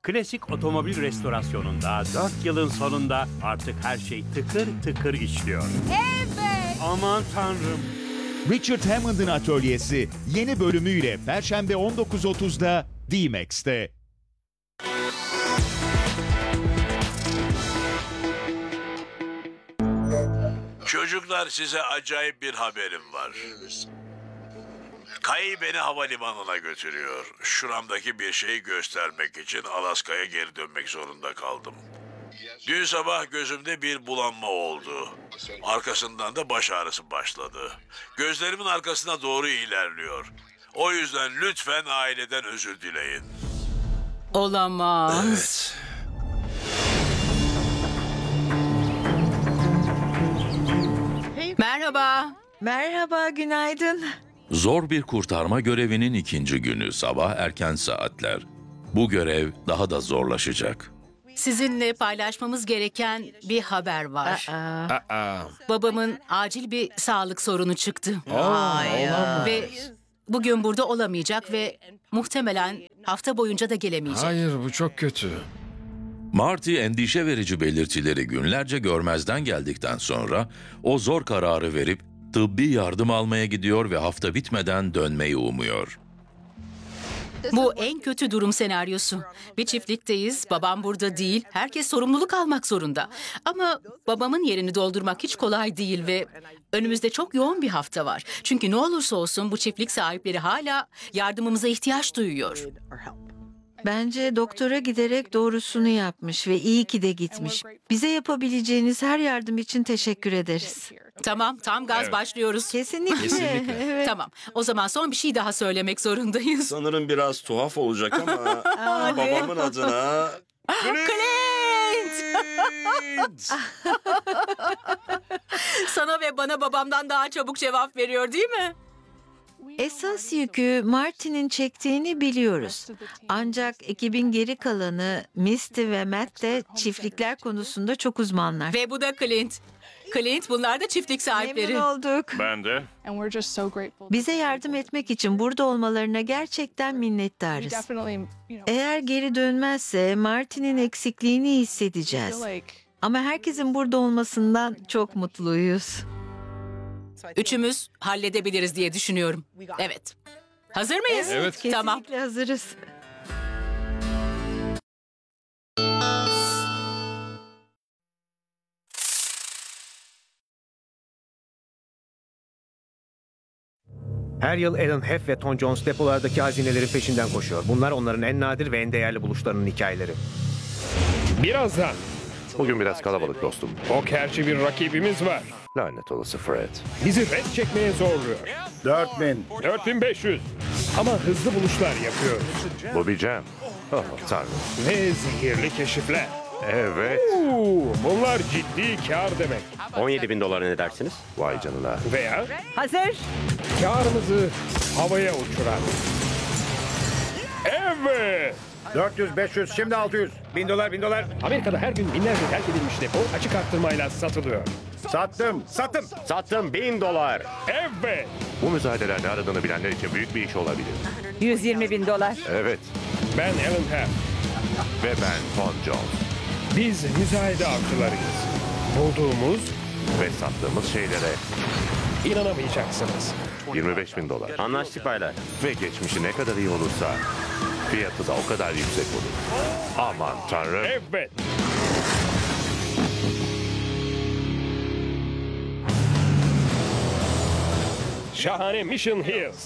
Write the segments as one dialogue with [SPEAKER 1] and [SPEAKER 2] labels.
[SPEAKER 1] Klasik otomobil restorasyonunda 4 yılın sonunda artık her şey tıkır tıkır işliyor.
[SPEAKER 2] Evet.
[SPEAKER 1] Aman tanrım.
[SPEAKER 3] Richard Hammond'ın Atölyesi yeni bölümüyle Perşembe 19.30'da D-Max'te.
[SPEAKER 4] Çocuklar, size acayip bir haberim var. Kay beni havalimanına götürüyor. Şuramdaki bir şeyi göstermek için Alaska'ya geri dönmek zorunda kaldım. Dün sabah gözümde bir bulanma oldu. Arkasından da baş ağrısı başladı. Gözlerimin arkasına doğru ilerliyor. O yüzden lütfen aileden özür dileyin.
[SPEAKER 5] Olamaz.
[SPEAKER 4] Evet.
[SPEAKER 5] Merhaba.
[SPEAKER 6] Merhaba, günaydın.
[SPEAKER 7] Zor bir kurtarma görevinin ikinci günü sabah erken saatler. Bu görev daha da zorlaşacak.
[SPEAKER 5] Sizinle paylaşmamız gereken bir haber var. Babamın acil bir sağlık sorunu çıktı. Ve bugün burada olamayacak ve muhtemelen hafta boyunca da gelemeyecek.
[SPEAKER 8] Hayır, bu çok kötü.
[SPEAKER 7] Marty endişe verici belirtileri günlerce görmezden geldikten sonra o zor kararı verip tıbbi yardım almaya gidiyor ve hafta bitmeden dönmeyi umuyor.
[SPEAKER 5] Bu en kötü durum senaryosu. Bir çiftlikteyiz, babam burada değil, herkes sorumluluk almak zorunda. Ama babamın yerini doldurmak hiç kolay değil ve önümüzde çok yoğun bir hafta var. Çünkü ne olursa olsun bu çiftlik sahipleri hala yardımımıza ihtiyaç duyuyor.
[SPEAKER 6] Bence doktora giderek doğrusunu yapmış ve iyi ki de gitmiş. Bize yapabileceğiniz her yardım için teşekkür ederiz.
[SPEAKER 5] Tamam, tam gaz başlıyoruz.
[SPEAKER 6] Kesinlikle. Evet.
[SPEAKER 5] Tamam, o zaman son bir şey daha söylemek zorundayız.
[SPEAKER 9] Sanırım biraz tuhaf olacak ama babamın adına...
[SPEAKER 5] Clint! Sana ve bana babamdan daha çabuk cevap veriyor, değil mi?
[SPEAKER 6] Esas yükü Martin'in çektiğini biliyoruz. Ancak ekibin geri kalanı Misty ve Matt de çiftlikler konusunda çok uzmanlar.
[SPEAKER 5] Ve bu da Clint. Clint, bunlar da çiftlik sahipleri.
[SPEAKER 6] Memnun olduk.
[SPEAKER 9] Ben de.
[SPEAKER 6] Bize yardım etmek için burada olmalarına gerçekten minnettarız. Eğer geri dönmezse Martin'in eksikliğini hissedeceğiz. Ama herkesin burada olmasından çok mutluyuz.
[SPEAKER 5] Üçümüz halledebiliriz diye düşünüyorum. Evet. Hazır mıyız?
[SPEAKER 8] Evet.
[SPEAKER 6] Kesinlikle
[SPEAKER 5] Tamam.
[SPEAKER 6] hazırız.
[SPEAKER 10] Her yıl Alan Heff ve Tom Jones depolardaki hazinelerin peşinden koşuyor. Bunlar onların en nadir ve en değerli buluşlarının hikayeleri.
[SPEAKER 11] Birazdan
[SPEAKER 9] Bugün biraz kalabalık dostum.
[SPEAKER 11] pokerci bir rakibimiz var.
[SPEAKER 9] Lanet olası Fred.
[SPEAKER 11] Bizi res çekmeye zorluyor.
[SPEAKER 9] 4000.
[SPEAKER 11] 4500. Ama hızlı buluşlar yapıyoruz.
[SPEAKER 9] Bu bir cam. Oh tanrım.
[SPEAKER 11] Ve zehirli keşifler.
[SPEAKER 9] Evet.
[SPEAKER 11] Bunlar ciddi kar demek.
[SPEAKER 9] 17.000 ne dersiniz? Vay canına.
[SPEAKER 11] Veya
[SPEAKER 6] Hazır.
[SPEAKER 11] karımızı havaya uçuran. Evet.
[SPEAKER 10] 400, 500, şimdi 600. $1000.
[SPEAKER 11] Amerika'da her gün binlerce terk edilmiş depo açık arttırmayla satılıyor.
[SPEAKER 10] Sattım.
[SPEAKER 9] Sattım $1000.
[SPEAKER 11] Evet.
[SPEAKER 9] Bu müzayedeler ne aradığını bilenler için büyük bir iş olabilir.
[SPEAKER 6] $120.000.
[SPEAKER 9] Evet.
[SPEAKER 11] Ben Alan Heff.
[SPEAKER 9] Ve ben Tom Jones.
[SPEAKER 11] Biz müzayede avcılarıyız. Bulduğumuz
[SPEAKER 9] Ve sattığımız şeylere
[SPEAKER 11] inanamayacaksınız.
[SPEAKER 9] $25.000. Anlaştık baylar. Ve geçmişi ne kadar iyi olursa fiyatı da o kadar yüksek olur. Aman tanrım.
[SPEAKER 11] Evet. Şahane Mission Hills.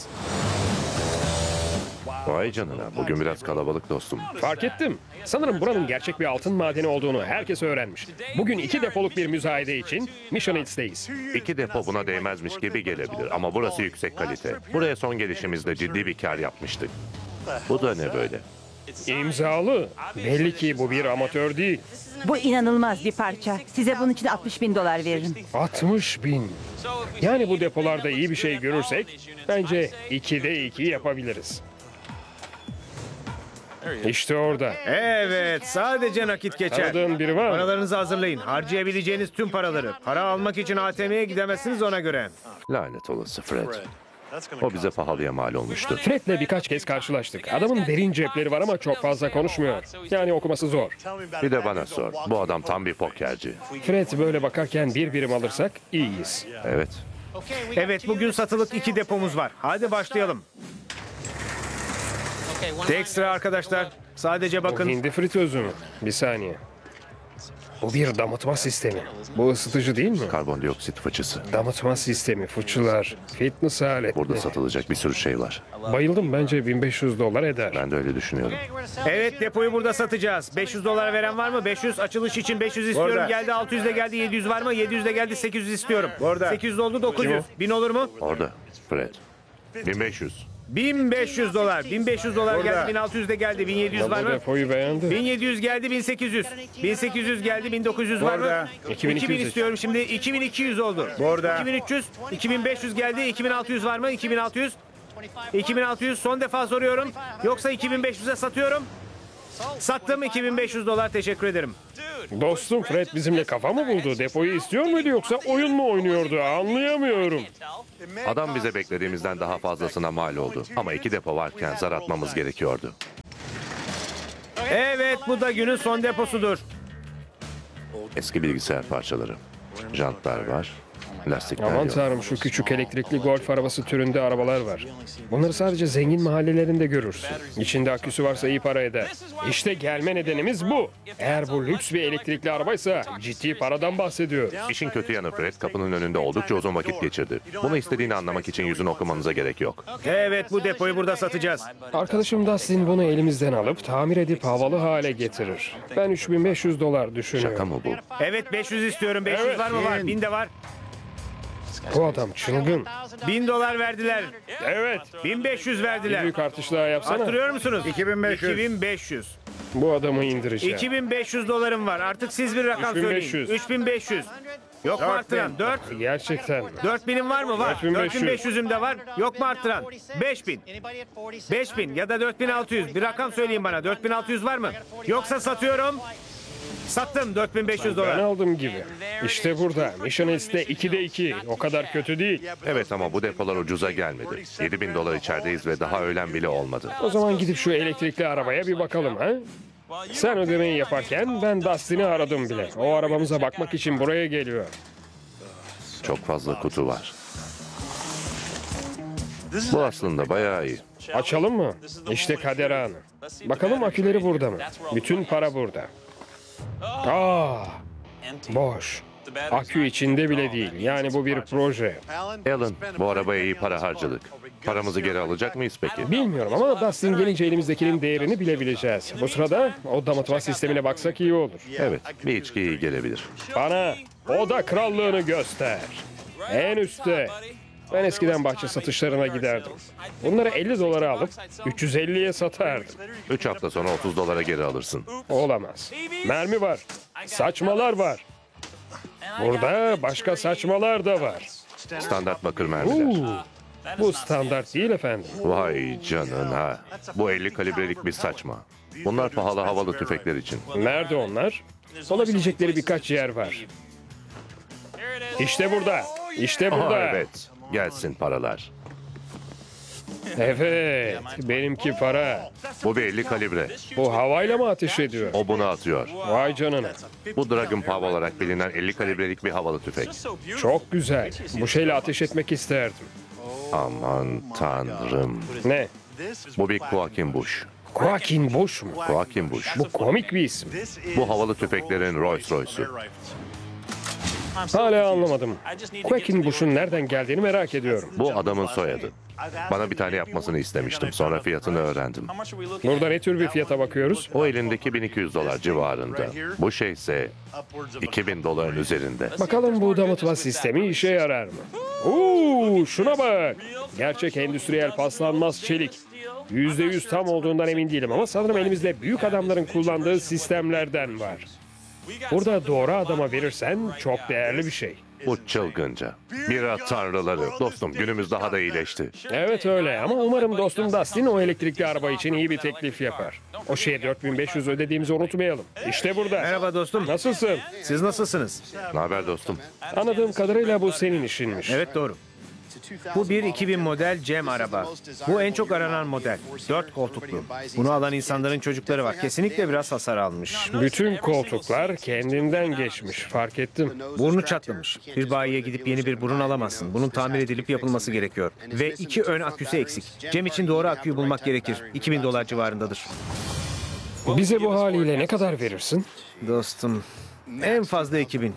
[SPEAKER 9] Vay canına. Bugün biraz kalabalık dostum.
[SPEAKER 11] Fark ettim. Sanırım buranın gerçek bir altın madeni olduğunu herkes öğrenmiş. Bugün 2 depoluk bir müzayede için Mission Hills'teyiz.
[SPEAKER 9] 2 depo buna değmezmiş gibi gelebilir ama burası yüksek kalite. Buraya son gelişimizde ciddi bir kar yapmıştık. Bu da ne böyle?
[SPEAKER 11] İmzalı. Belli ki bu bir amatör değil.
[SPEAKER 12] Bu inanılmaz bir parça. Size bunun için $60.000 veririm.
[SPEAKER 11] 60.000. Yani bu depolarda iyi bir şey görürsek bence 2'de 2 yapabiliriz. İşte orada.
[SPEAKER 10] Evet, sadece nakit geçer.
[SPEAKER 11] Tanıdığın biri var mı?
[SPEAKER 10] Paralarınızı hazırlayın. Harcayabileceğiniz tüm paraları. Para almak için ATM'ye gidemezsiniz ona göre.
[SPEAKER 9] Lanet olası Fred. O bize pahalıya mal olmuştu.
[SPEAKER 11] Fred'le birkaç kez karşılaştık. Adamın derin cepleri var ama çok fazla konuşmuyor. Yani okuması zor.
[SPEAKER 9] Bir de bana sor. Bu adam tam bir pokerci.
[SPEAKER 11] Fred böyle bakarken bir birim alırsak iyiyiz.
[SPEAKER 9] Evet.
[SPEAKER 10] Evet, bugün satılık 2 depomuz var. Hadi başlayalım. Tek sıra arkadaşlar. Sadece
[SPEAKER 11] Bu
[SPEAKER 10] bakın.
[SPEAKER 11] hindi fritözü mü? Bir saniye. Bu bir damıtma sistemi. Bu ısıtıcı değil mi?
[SPEAKER 9] Karbondioksit fıçısı.
[SPEAKER 11] Damıtma sistemi, fıçılar, fitness aletleri.
[SPEAKER 9] Burada satılacak bir sürü şey var.
[SPEAKER 11] Bayıldım, bence 1500 dolar eder.
[SPEAKER 9] Ben de öyle düşünüyorum.
[SPEAKER 10] Evet, depoyu burada satacağız. 500 dolar veren var mı? 500 açılış için 500 istiyorum.
[SPEAKER 2] Burada.
[SPEAKER 10] Geldi 600 de geldi, 700 var mı? 700 de geldi, 800 istiyorum.
[SPEAKER 2] Burada.
[SPEAKER 10] 800 oldu, 900. 1000 olur mu?
[SPEAKER 9] Orada. Fred. 1500.
[SPEAKER 10] 1500 dolar. 1500 dolar
[SPEAKER 2] Burada.
[SPEAKER 10] geldi, 1600 de geldi. 1700 var
[SPEAKER 11] Bu
[SPEAKER 10] mı?
[SPEAKER 11] depoyu beğendim.
[SPEAKER 10] 1700 geldi, 1800. 1800 geldi, 1900 var mı?
[SPEAKER 2] Burada.
[SPEAKER 10] 2000 istiyorum şimdi. 2200 oldu.
[SPEAKER 2] Burada.
[SPEAKER 10] 2300, 2500 geldi, 2600 var mı? 2600. 2600 son defa soruyorum. Yoksa 2500'e satıyorum. Sattım, 2500 dolar, teşekkür ederim.
[SPEAKER 11] Dostum Fred bizimle kafa mı buldu? Depoyu istiyor muydu yoksa oyun mu oynuyordu? Anlayamıyorum.
[SPEAKER 9] Adam bize beklediğimizden daha fazlasına mal oldu. Ama 2 depo varken zar atmamız gerekiyordu.
[SPEAKER 10] Evet, bu da günün son deposudur.
[SPEAKER 9] Eski bilgisayar parçaları. Jantlar var. Lastikler
[SPEAKER 11] Aman
[SPEAKER 9] yok.
[SPEAKER 11] tanrım, şu küçük elektrikli golf arabası türünde arabalar var. Bunları sadece zengin mahallelerinde görürsün. İçinde aküsü varsa iyi para eder. İşte gelme nedenimiz bu. Eğer bu lüks bir elektrikli arabaysa ciddi paradan bahsediyor.
[SPEAKER 9] İşin kötü yanı Fred kapının önünde oldukça uzun vakit geçirdi. Bunu istediğini anlamak için yüzünü okumanıza gerek yok.
[SPEAKER 10] Evet, bu depoyu burada satacağız.
[SPEAKER 11] Arkadaşım Dustin bunu elimizden alıp tamir edip havalı hale getirir. Ben 3500 dolar düşünüyorum.
[SPEAKER 9] Şaka mı bu?
[SPEAKER 10] Evet, 500 istiyorum. 500
[SPEAKER 11] Evet,
[SPEAKER 10] var mı? Var. 1000 de var.
[SPEAKER 11] Bu adam çılgın.
[SPEAKER 10] 1000 dolar verdiler.
[SPEAKER 11] Evet.
[SPEAKER 10] 1500
[SPEAKER 11] Bir
[SPEAKER 10] verdiler.
[SPEAKER 11] büyük artış daha yapsana.
[SPEAKER 10] Arttırıyor musunuz?
[SPEAKER 2] 2500.
[SPEAKER 10] 2500.
[SPEAKER 11] Bu adamı indireceğim.
[SPEAKER 10] 2500 dolarım var. Artık siz bir rakam
[SPEAKER 11] 3500.
[SPEAKER 10] söyleyin. 3500. Yok mu arttıran? 4.
[SPEAKER 11] Gerçekten.
[SPEAKER 10] 4000'in var mı? Var.
[SPEAKER 11] 4500.
[SPEAKER 10] 4500'üm de var. Yok mu arttıran? 5000. 5000 ya da 4600. Bir rakam söyleyin bana. 4600 var mı? Yoksa satıyorum. Sattım 4500
[SPEAKER 11] Ben
[SPEAKER 10] dolar.
[SPEAKER 11] aldım gibi. İşte burada. Missionist'te 2'de 2. O kadar kötü değil.
[SPEAKER 9] Evet ama bu depolar ucuza gelmedi. 7000 dolar içerideyiz ve daha öğlen bile olmadı.
[SPEAKER 11] O zaman gidip şu elektrikli arabaya bir bakalım ha? Sen ödemeyi yaparken ben Dustin'i aradım bile. O arabamıza bakmak için buraya geliyor.
[SPEAKER 9] Çok fazla kutu var. Bu aslında bayağı iyi.
[SPEAKER 11] Açalım mı? İşte kader anı. Bakalım aküleri burada mı? Bütün para burada. Boş. Akü içinde bile değil. Yani bu bir proje.
[SPEAKER 9] Alan, bu arabaya iyi para harcadık. Paramızı geri alacak mıyız peki?
[SPEAKER 11] Bilmiyorum ama Dustin gelince elimizdekinin değerini bilebileceğiz. Bu sırada o damıtma sistemine baksak iyi olur.
[SPEAKER 9] Evet, bir içki iyi gelebilir.
[SPEAKER 11] Bana oda krallığını göster. En üstte. Ben eskiden bahçe satışlarına giderdim. Bunları 50 dolara alıp 350'ye satardım.
[SPEAKER 9] 3 hafta sonra 30 dolara geri alırsın.
[SPEAKER 11] Olamaz. Mermi var. Saçmalar var. Burada başka saçmalar da var.
[SPEAKER 9] Standart bakır mermiler.
[SPEAKER 11] Bu standart değil efendim.
[SPEAKER 9] Vay canına. Bu 50 kalibrelik bir saçma. Bunlar pahalı havalı tüfekler için.
[SPEAKER 11] Nerede onlar? Olabilecekleri birkaç yer var. İşte burada. İşte
[SPEAKER 9] Aha,
[SPEAKER 11] burada.
[SPEAKER 9] evet. Gelsin paralar.
[SPEAKER 11] Evet. Benimki para.
[SPEAKER 9] Bu bir 50 kalibre.
[SPEAKER 11] Bu havayla mı ateş ediyor?
[SPEAKER 9] O bunu atıyor.
[SPEAKER 11] Vay canına.
[SPEAKER 9] Bu Dragon Power olarak bilinen 50 kalibrelik bir havalı tüfek.
[SPEAKER 11] Çok güzel. Bu şeyle ateş etmek isterdim.
[SPEAKER 9] Aman tanrım.
[SPEAKER 11] Ne?
[SPEAKER 9] Bu bir Joachim Bush.
[SPEAKER 11] Joaquin Bush mu?
[SPEAKER 9] Joachim Bush.
[SPEAKER 11] Bu komik bir isim.
[SPEAKER 9] Bu havalı tüfeklerin Rolls Royce'u.
[SPEAKER 11] Hala anlamadım. Joaquin Bush'un nereden geldiğini merak ediyorum.
[SPEAKER 9] Bu adamın soyadı. Bana bir tane yapmasını istemiştim. Sonra fiyatını öğrendim.
[SPEAKER 11] Burada ne tür bir fiyata bakıyoruz?
[SPEAKER 9] O elindeki 1200 dolar civarında. Bu şey ise 2000 doların üzerinde.
[SPEAKER 11] Bakalım bu damıtma sistemi işe yarar mı? Şuna bak. Gerçek endüstriyel paslanmaz çelik. %100 tam olduğundan emin değilim ama sanırım elimizde büyük adamların kullandığı sistemlerden var. Burada doğru adama verirsen çok değerli bir şey.
[SPEAKER 9] Bu çılgınca. Bira tanrıları. Dostum günümüz daha da iyileşti.
[SPEAKER 11] Evet öyle ama umarım dostum Dustin o elektrikli araba için iyi bir teklif yapar. O şeye 4500 ödediğimizi unutmayalım. İşte burada.
[SPEAKER 10] Merhaba dostum.
[SPEAKER 11] Nasılsın?
[SPEAKER 10] Siz nasılsınız?
[SPEAKER 9] Ne haber dostum?
[SPEAKER 11] Anladığım kadarıyla bu senin işinmiş.
[SPEAKER 10] Evet, doğru. Bu bir 2000 model Cem araba. Bu en çok aranan model. 4 koltuklu. Bunu alan insanların çocukları var. Kesinlikle biraz hasar almış.
[SPEAKER 11] Bütün koltuklar kendinden geçmiş. Fark ettim.
[SPEAKER 10] Burnu çatlamış. Bir bayiye gidip yeni bir burun alamazsın. Bunun tamir edilip yapılması gerekiyor. Ve 2 ön aküsü eksik. Cem için doğru aküyü bulmak gerekir. $2000 civarındadır.
[SPEAKER 11] Bize bu haliyle ne kadar verirsin?
[SPEAKER 10] Dostum, en fazla 2000.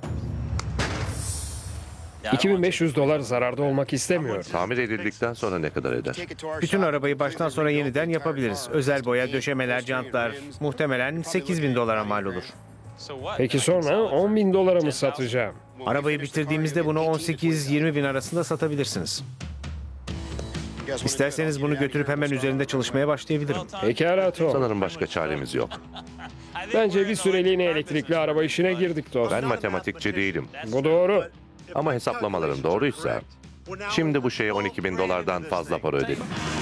[SPEAKER 11] $2500 zararda olmak istemiyorum.
[SPEAKER 9] Tamir edildikten sonra ne kadar eder?
[SPEAKER 10] Bütün arabayı baştan sona yeniden yapabiliriz. Özel boya, döşemeler, jantlar. Muhtemelen $8000'a mal olur.
[SPEAKER 11] Peki sonra $10.000 mı satacağım?
[SPEAKER 10] Arabayı bitirdiğimizde bunu 18-20 bin arasında satabilirsiniz. İsterseniz bunu götürüp hemen üzerinde çalışmaya başlayabilirim.
[SPEAKER 11] Pekala Tom.
[SPEAKER 9] Sanırım başka çaremiz yok.
[SPEAKER 11] Bence bir süreliğine elektrikli araba işine girdik dostum.
[SPEAKER 9] Ben matematikçi değilim.
[SPEAKER 11] Bu doğru.
[SPEAKER 9] Ama hesaplamalarım doğruysa şimdi bu şeye $12.000'dan fazla para ödedim.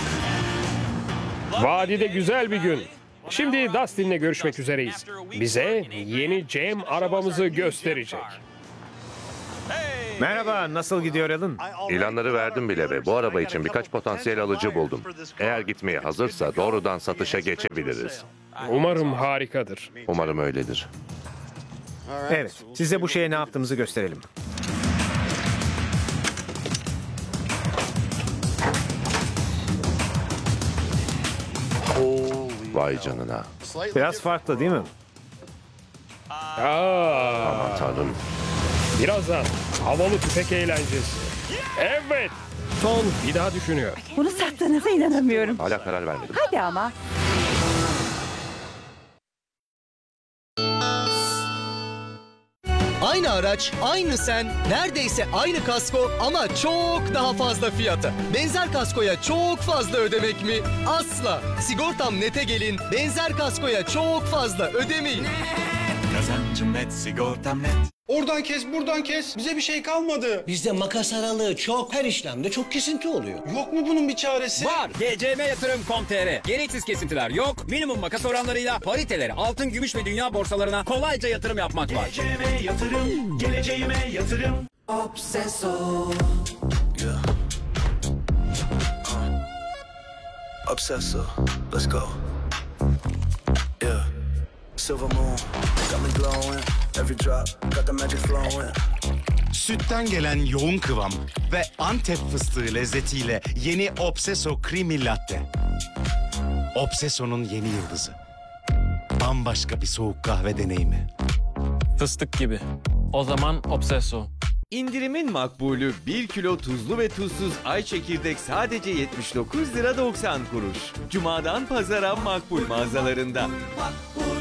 [SPEAKER 11] Vadide güzel bir gün. Şimdi Dustin'le görüşmek üzereyiz. Bize yeni Cem arabamızı gösterecek.
[SPEAKER 10] Merhaba, nasıl gidiyor Alan?
[SPEAKER 9] İlanları verdim bile ve bu araba için birkaç potansiyel alıcı buldum. Eğer gitmeye hazırsa doğrudan satışa geçebiliriz.
[SPEAKER 11] Umarım harikadır.
[SPEAKER 9] Umarım öyledir.
[SPEAKER 10] Evet, size bu şeye ne yaptığımızı gösterelim.
[SPEAKER 9] Vay canına.
[SPEAKER 10] Biraz farklı değil mi?
[SPEAKER 11] Aa,
[SPEAKER 9] Tanrım.
[SPEAKER 11] birazdan havalı tüfek eğlencesi. Evet. Tom bir daha düşünüyor.
[SPEAKER 12] Bunu sattığınıza inanamıyorum.
[SPEAKER 9] Hala karar vermedim.
[SPEAKER 12] Hadi ama.
[SPEAKER 2] Aynı araç, aynı sen, neredeyse aynı kasko ama çok daha fazla fiyata. Benzer kaskoya çok fazla ödemek mi? Asla. Sigortam Net'e gelin, benzer kaskoya çok fazla ödemeyin.
[SPEAKER 8] Kazancım net, sigortam net.
[SPEAKER 13] Oradan kes, buradan kes. Bize bir şey kalmadı.
[SPEAKER 14] Bizde makas aralığı çok, her işlemde çok kesinti oluyor.
[SPEAKER 13] Yok mu bunun bir çaresi?
[SPEAKER 15] Var. GCMYatırım.com.tr. Gereksiz kesintiler yok. Minimum makas oranlarıyla pariteleri altın, gümüş ve dünya borsalarına kolayca yatırım yapmak var.
[SPEAKER 8] GCM yatırım, geleceğime yatırım. Obseso. Yeah. Obseso. Let's go. Yeah. Silver moon, got me glowing. Every drop, got the magic flowing.
[SPEAKER 16] Sütten gelen yoğun kıvam ve Antep fıstığı lezzetiyle yeni Obseso Creamy Latte. Obseso'nun yeni yıldızı. Bambaşka bir soğuk kahve deneyimi.
[SPEAKER 17] Fıstık gibi. O zaman Obseso.
[SPEAKER 18] İndirimin makbulü 1 kilo tuzlu ve tuzsuz ay çekirdek sadece 79 lira 90 kuruş. Cuma'dan pazara makbul mağazalarında.